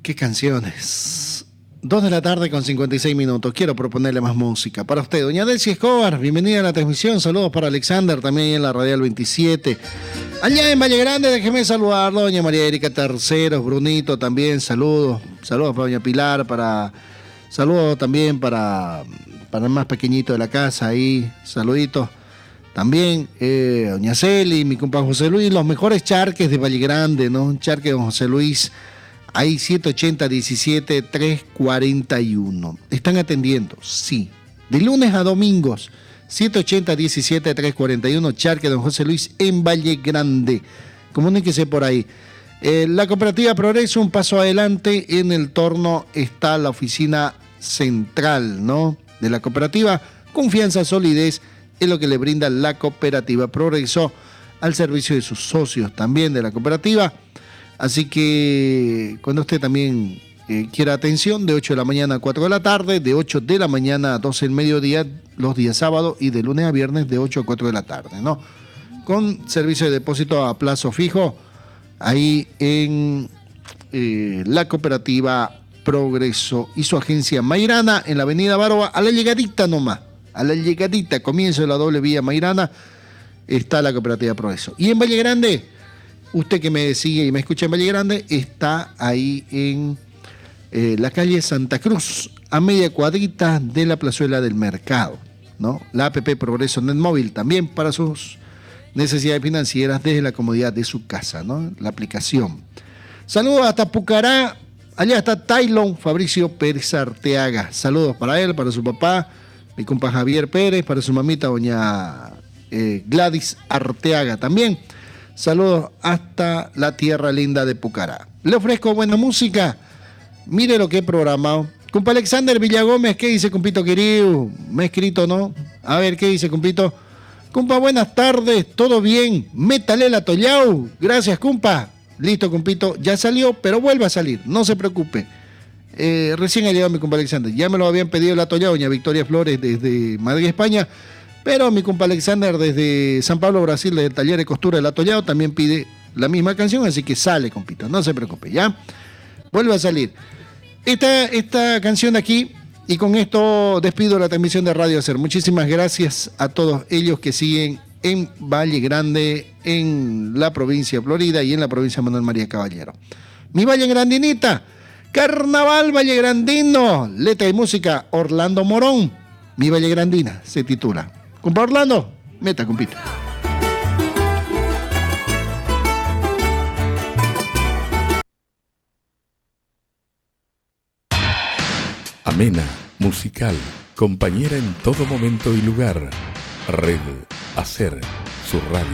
qué canciones. 2 de la tarde con 56 minutos. Quiero proponerle más música para usted. Doña Delcy Escobar, bienvenida a la transmisión. Saludos para Alexander, también en la Radial 27. Allá en Valle Grande, déjeme saludarlo. Doña María Erika Terceros, Brunito también, saludos. Saludos para Doña Pilar, saludos también para el más pequeñito de la casa ahí. Saluditos. También Doña Celi, mi compa José Luis, los mejores charques de Valle Grande, ¿no? Un charque de Don José Luis. Ahí 780-17-341. ¿Están atendiendo? Sí. De lunes a domingos, 780-17-341, Charque Don José Luis en Valle Grande. Comuníquese por ahí. La cooperativa Progreso, un paso adelante. En el torno está la oficina central, ¿no? De la cooperativa. Confianza, solidez es lo que le brinda la cooperativa Progreso al servicio de sus socios también de la cooperativa. Así que cuando usted también quiera atención, de 8 de la mañana a 4 de la tarde, de 8 de la mañana a 12 del mediodía, los días sábados, y de lunes a viernes de 8 a 4 de la tarde, ¿no? Con servicio de depósito a plazo fijo, ahí en la cooperativa Progreso y su agencia Mairana, en la avenida Baroa, a la llegadita nomás, a la llegadita, comienzo de la doble vía Mairana, está la cooperativa Progreso. Y en Valle Grande, usted que me sigue y me escucha en Valle Grande, está ahí en la calle Santa Cruz, a media cuadrita de la plazuela del mercado, ¿no? La APP Progreso NetMóvil también para sus necesidades financieras desde la comodidad de su casa, ¿no? La aplicación. Saludos hasta Pucará, allá está Tailon Fabricio Pérez Arteaga. Saludos para él, para su papá, mi compa Javier Pérez, para su mamita doña Gladys Arteaga también. Saludos hasta la tierra linda de Pucará. Le ofrezco buena música. Mire lo que he programado. Compa Alexander Villagómez, ¿qué dice, compito querido? Me ha escrito, ¿no? A ver, ¿qué dice, compito? Compa, buenas tardes, ¿todo bien? Métale el atollao. Gracias, compa. Listo, compito. Ya salió, pero vuelve a salir. No se preocupe. Recién ha llegado mi compa Alexander. Ya me lo habían pedido el atollao, doña Victoria Flores, desde Madrid, España. Pero mi compa Alexander desde San Pablo, Brasil, del taller de costura del Atollado, también pide la misma canción, así que sale, compito, no se preocupe, ¿ya? Vuelve a salir. Esta canción de aquí, y con esto despido la transmisión de Radio Hacer. Muchísimas gracias a todos ellos que siguen en Valle Grande, en la provincia de Florida y en la provincia de Manuel María Caballero. Mi Valle Grandinita, Carnaval Valle Grandino, letra y música, Orlando Morón. Mi Valle Grandina se titula. Compa Orlando, meta, compito. Amena, musical, compañera en todo momento y lugar. Red Hacer, su radio.